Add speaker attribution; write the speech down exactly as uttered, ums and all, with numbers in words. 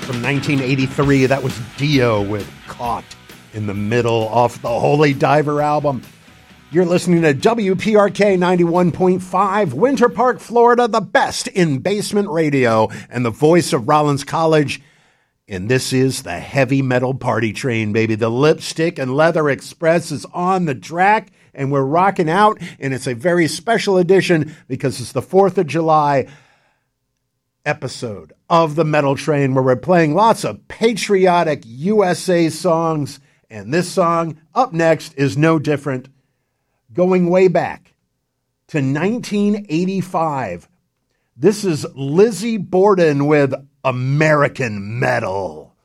Speaker 1: from nineteen eighty-three. That was Dio with Caught in the Middle off the Holy Diver album. You're listening to W P R K ninety-one point five, Winter Park, Florida, the best in basement radio and the voice of Rollins College. And this is the heavy metal party train, baby. The Lipstick and Leather Express is on the track, and we're rocking out, and it's a very special edition because it's the fourth of July episode of the Metal Train where we're playing lots of patriotic U S A songs, and this song up next is no different. Going way back to nineteen eighty-five, this is Lizzie Borden with American Metal.